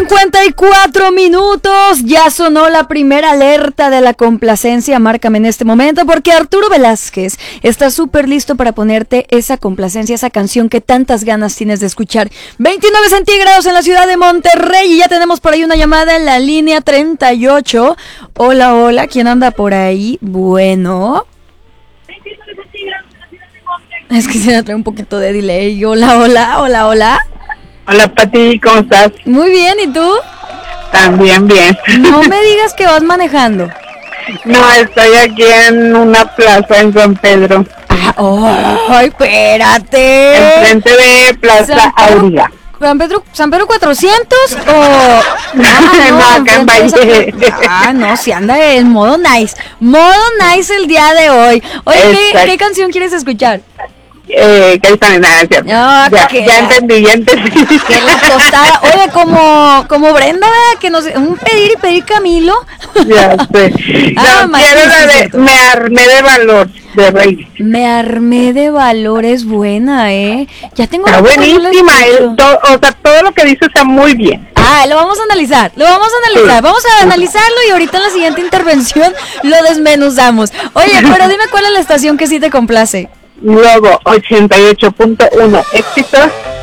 9:54, ya sonó la primera alerta de la complacencia. Márcame en este momento porque Arturo Velázquez está súper listo para ponerte esa complacencia, esa canción que tantas ganas tienes de escuchar. 29 centígrados en la ciudad de Monterrey y ya tenemos por ahí una llamada en la línea 38. Hola, hola, ¿quién anda por ahí? Bueno. Es que se me trae un poquito de delay. Hola, hola, hola, hola. Hola, Pati, ¿cómo estás? Muy bien, ¿y tú? También bien. No me digas que vas manejando. No, estoy aquí en una plaza en San Pedro. ¡Ay, espérate! Enfrente de Plaza Aurea. ¿San Pedro 400 o...? No, acá en Valle. No, si anda en modo nice. Modo nice el día de hoy. Oye, ¿qué canción quieres escuchar? Que está nada, ¿cierto? No, ya entendí. Que la tostada. Oye, como Brenda, ¿verdad? Que nos... Un pedir Camilo. Ya sé. Quiero la de Me armé de valor, de Rey. Me armé de valor, es buena, Ya tengo... Está buenísima, todo lo que dice está muy bien. Lo vamos a analizar, sí. Vamos a analizarlo y ahorita en la siguiente intervención lo desmenuzamos. Oye, pero dime cuál es la estación que sí te complace. Luego 88.1 éxito.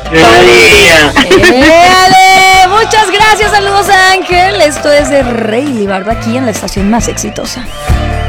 ¡Éale! Muchas gracias, saludos a Ángel. Esto es de Rey Libardo aquí en la estación más exitosa.